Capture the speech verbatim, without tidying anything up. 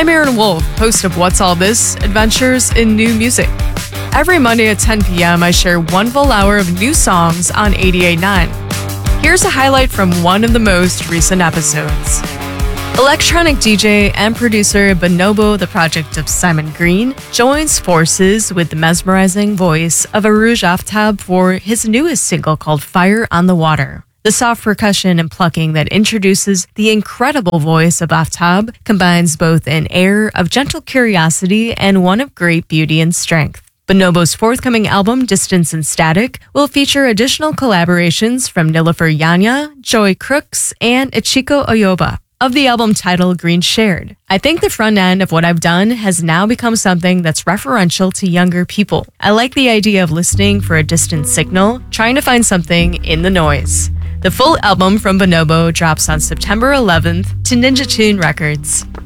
I'm Aaron Wolf, host of What's All This? Adventures in New Music. Every Monday at ten p.m., I share one full hour of new songs on eighty-eight point nine. Here's a highlight from one of the most recent episodes. Electronic D J and producer Bonobo, the project of Simon Green, joins forces with the mesmerizing voice of Arooj Aftab for his newest single called Fire on the Water. The soft percussion and plucking that introduces the incredible voice of Aftab combines both an air of gentle curiosity and one of great beauty and strength. Bonobo's forthcoming album, Distance and Static, will feature additional collaborations from Nilofer Yanya, Joy Crooks, and Ichiko Oyoba. Of the album title Green Shared, I think the front end of what I've done has now become something that's referential to younger people. I like the idea of listening for a distant signal, trying to find something in the noise. The full album from Bonobo drops on September eleventh to Ninja Tune Records.